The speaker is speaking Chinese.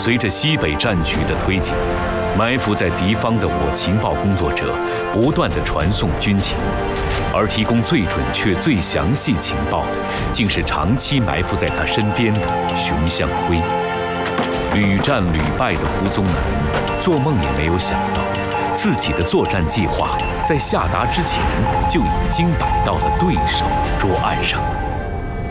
随着西北战局的推进，埋伏在敌方的我情报工作者不断地传送军情，而提供最准确、最详细情报的，竟是长期埋伏在他身边的熊向晖。屡战屡败的胡宗南，做梦也没有想到，自己的作战计划在下达之前就已经摆到了对手的桌案上。